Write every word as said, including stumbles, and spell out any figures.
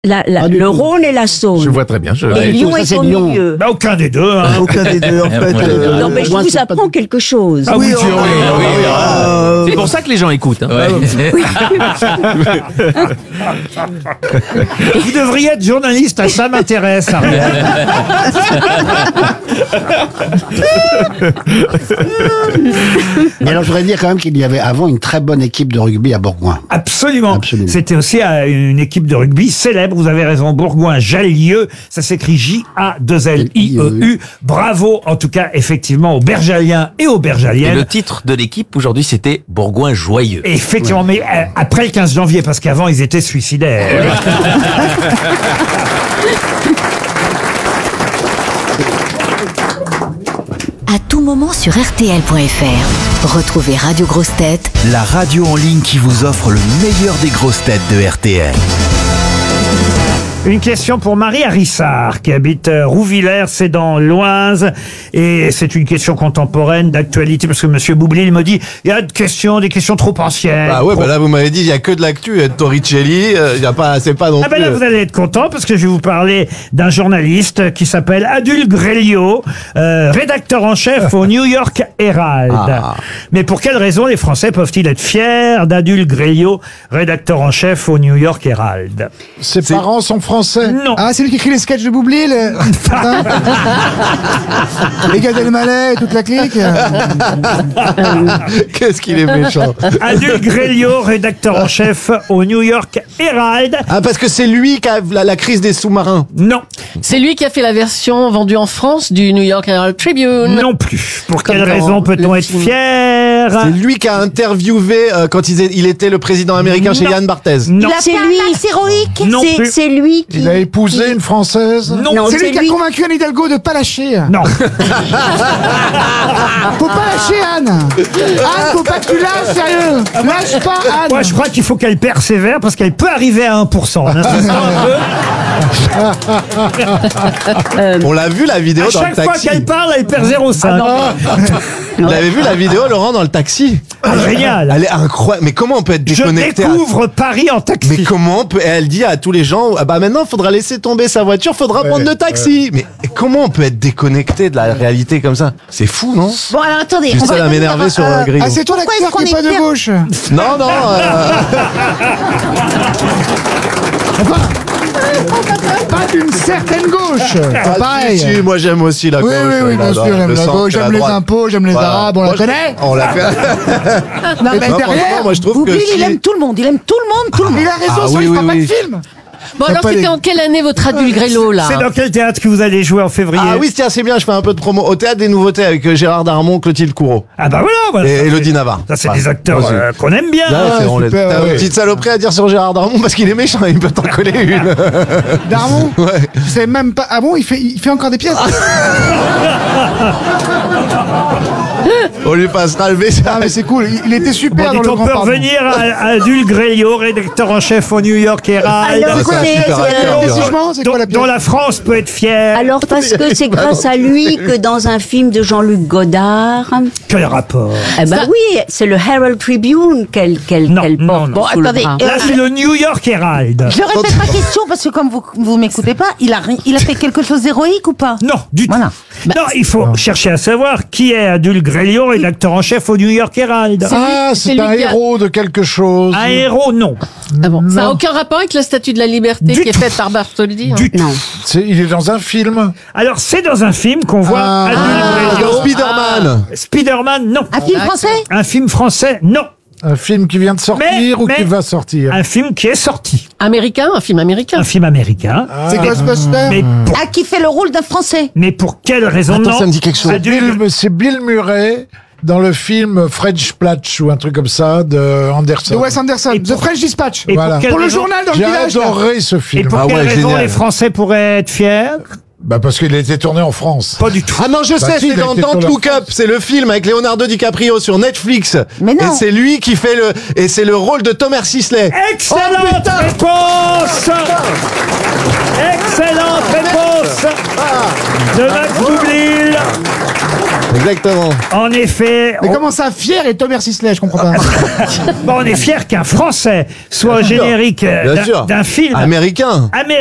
La, la, Ah, du le tout. Rhône et la Saône. Je vois très bien. Je... Et Ouais, Lyon ça, est c'est au Lyon. milieu. Bah, aucun des deux. Hein. Aucun des deux, en fait. Moi, euh, Non, mais je moi, vous c'est pas apprends du- quelque chose. Ah oui, Oui, tu- oh, oui, oui, oui. euh, C'est pour ça que les gens écoutent. Hein. Vous devriez être journaliste, ça m'intéresse. Ariel. Mais alors, je voudrais dire quand même qu'il y avait avant une très bonne équipe de rugby à Bourgoin. Absolument. Absolument. C'était aussi euh, une équipe de rugby célèbre, vous avez raison, Bourgoin-Jallieu, ça s'écrit J A deux L I E U. Bravo, en tout cas, effectivement, aux Bergaliens et aux Et Bergaliennes. le titre de l'équipe aujourd'hui, c'était Bourgoin joyeux. Et effectivement, mais euh, après le quinze janvier, parce qu'avant, ils étaient suicidaires. À tout moment sur R T L point F R. Retrouvez Radio Grosses Têtes La radio en ligne qui vous offre le meilleur des grosses têtes de R T L. Une question pour Marie Harissard, qui habite euh, Rouvillers, c'est dans l'Oise. Et c'est une question contemporaine, d'actualité, parce que Monsieur Boublil me dit, il y a des questions, des questions trop anciennes. Ah ouais, trop- bah là vous m'avez dit il y a que de l'actu, il y a de Torricelli, euh, il y a pas, c'est pas non Ah ben plus. là, vous allez être content parce que je vais vous parler d'un journaliste qui s'appelle Adul Grelio, euh, rédacteur en chef au New York Herald. Ah. Mais pour quelle raison les Français peuvent-ils être fiers d'Adul Grelio, rédacteur en chef au New York Herald? Ses parents sont français. Non. Ah, c'est lui qui écrit les sketchs de Boublil. euh, hein Les Gad Elmaleh, toute la clique. Qu'est-ce qu'il est méchant. Adul Grelio, rédacteur en chef au New York Herald. Ah parce que c'est lui qui a la, la crise des sous-marins. Non, C'est lui qui a fait la version vendue en France du New York Herald Tribune. non plus. Pour Comme quelle dans raison peut-on le être film. fier? C'est lui qui a interviewé euh, quand il, il était le président américain chez Non. Yann Barthès. Non, C'est lui. héroïque. non C'est, plus. c'est lui qui. Il a épousé une Française. Non, Non, C'est c'est lui qui a lui. convaincu Anne Hidalgo de pas lâcher. Non. Faut pas lâcher Anne. Anne, faut pas que tu lâches, sérieux. Lâche pas Anne. Moi, je crois qu'il faut qu'elle persévère parce qu'elle peut arriver à un pour cent. Hein, ça sent un peu. On l'a vu la vidéo À dans le chaque fois taxi. qu'elle parle, elle perd zéro virgule cinq. Vous l'avez vu la vidéo Laurent dans le taxi. Ah, génial. Elle est incroyable. Mais comment on peut être Je déconnecté à- découvre Paris en taxi. Mais comment on peut... et elle dit à tous les gens, ah bah maintenant, faudra laisser tomber sa voiture, faudra prendre le taxi. Mais comment on peut être déconnecté de la réalité comme ça? C'est fou, non? Bon, alors attendez. Juste on ça va à donner m'énerver un- sur euh, un grillon. Ah, c'est toi Pourquoi l'acteur est-ce qu'on qui est pas est de fier- gauche. Non, non. euh, Pas d'une certaine gauche. C'est ah, pareil. si, si, moi j'aime aussi la Oui, gauche. oui, oui, euh, bien la- sûr, le j'aime la centre gauche, et la j'aime les droite. impôts, j'aime les Voilà. arabes, on Moi, la je- connaît. On l'a fait. Non, mais Non, derrière, franchement, moi, je trouve que Boublil, si- il aime tout le monde. Il aime tout le monde, tout le monde. Il a raison, Ah, ça, oui, il oui, fera pas oui. de film. Bon, alors pas c'était les- en quelle année votre Adul Grello, là? C'est dans quel théâtre que vous allez jouer en février? Ah oui, tiens, c'est bien, je fais un peu de promo au Théâtre des Nouveautés avec euh, Gérard Darmon, Clotilde Courreau Ah bah voilà, voilà. et Ça, Elodie c'est- Navarre. Ça, c'est Voilà. des acteurs Moi, euh, qu'on aime bien. Là, c'est- on les- super, T'as ouais. une petite saloperie à dire sur Gérard Darmon parce qu'il est méchant, il peut t'en coller une. Darmon, Ouais. je sais même pas. Ah bon, il fait, il fait encore des pièces. On lui passera le Ah, message. mais c'est cool. Il- Il était Bon, super dites, dans le on grand peut pardon. revenir à, à Adul Grelio, rédacteur en chef au New York Herald. Alors, c'est un c'est, super c'est- acteur, Le Gérard. jugement, c'est dont, quoi la pièce? dont la France peut être fière. alors parce que c'est grâce à lui que dans un film de Jean-Luc Godard, Quel rapport? eh ben oui, c'est le Herald Tribune qu'elle qu'elle Non, qu'elle non, porte non. sous le attendez, bras. euh, Là, c'est le New York Herald. Je répète ma question parce que comme vous vous m'écoutez pas, il a ri- il a fait quelque chose d'héroïque ou pas? Non, du tout. Voilà. Non, il faut chercher à savoir qui est Adul Grelio, rédacteur en chef au New York Herald. Ah, c'est c'est lui un qui a- héros de quelque chose. Un héros, non. Ah bon. Ça n'a Non. aucun rapport avec la Statue de la Liberté Du qui est tout. faite par Bartholdi, hein. Du tout. Non. C'est- il est dans un film. Alors, c'est dans un film qu'on voit Ah. Adul Dans Grelio. Spider-Man. Spider-Man, non. Un film français? Un film français, non. Un film qui vient de sortir Mais- ou mais- qui va sortir. Un film qui est sorti. Américain, un film américain. Un film américain. C'est Ghostbusters. Mais pour, Ah, qui fait le rôle d'un français? mais pour quelle raison Attends, non ça me dit quelque chose. Adul- Bill- C'est Bill Murray dans le film French Platch ou un truc comme ça de Anderson. De Wes Anderson, Et The pour- French Dispatch. et Voilà. pour, quelle Pour le raison- journal dans le J'ai village. là. adoré ce Et film. pour Ah quelle ouais, raison génial. les Français pourraient être fiers? Bah parce qu'il a été tourné en France. Pas du tout. Ah non, je Bah sais, si, c'est il a dans été Don't sur la- Look Up, c'est le film avec Leonardo DiCaprio sur Netflix. Mais non. Et c'est lui qui fait le, et c'est le rôle de Thomas Sisley. Excellente Oh, putain. réponse. Excellente réponse de Max Boublil. Exactement. En effet, Mais on, comment ça, Fier et Thomas Sisley, je comprends pas. bon, on est fiers qu'un Français soit au Bien sûr. générique euh, Bien d'un- sûr. d'un film Américain. américain.